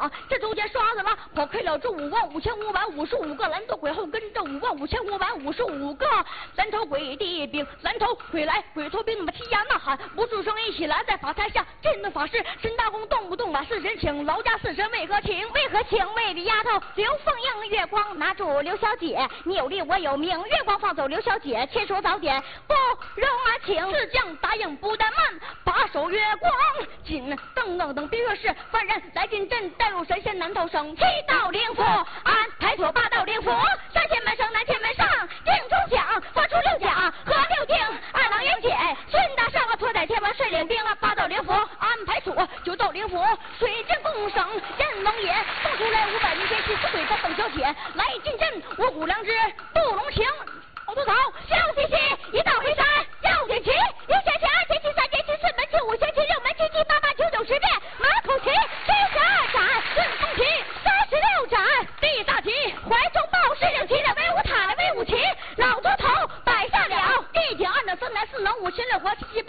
场，这中间刷子了，跑开了这55555个蓝头鬼后跟着55555个蓝头鬼的兵，蓝头鬼来鬼头兵，那么踢呀呐喊，无数声音起来，在法台下震动法师，陈大公动不动把四神请，劳驾四神为何请？为何请？为的丫头刘凤英月光拿住刘小姐，你有利我有名，月光放走刘小姐，切说早点不容请，四将答应不但慢，把守月光紧噔噔噔，别说是犯人来进阵，带入神仙南头省，七道灵符安排妥八道灵符，三千门升南千门上，定中奖发出6奖和6定，二郎元姐孙大上啊，拖载天王率领兵啊，八道灵符安排妥，9道灵符水晶共省，任王爷送出来500名天气死鬼的邓小姐来进阵，我鼓良知不容情。奥多草，小西西，一道黑山，要点齐，一下起2节气3节气4门气5节气6门气7、8、8、9、9、10变，马口旗72斩，顺风旗36斩，地大旗，怀中抱是领旗的威武塔的威武旗，老多头摆下了，一顶按着3男4能5擒6活7、8